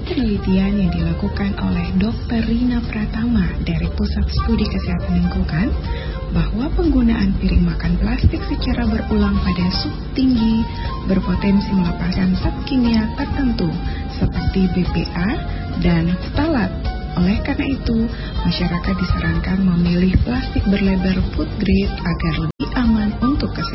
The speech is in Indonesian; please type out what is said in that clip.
penelitian yang dilakukan oleh Dr. Rina Pratama dari Pusat Studi Kesehatan Lingkungan bahwa penggunaan piring makan plastik secara berulang pada suhu tinggi berpotensi melepaskan zat kimia tertentu seperti BPA dan ftalat. Oleh karena itu, masyarakat disarankan memilih plastik berlabel food grade agar lebih aman untuk kesehatan.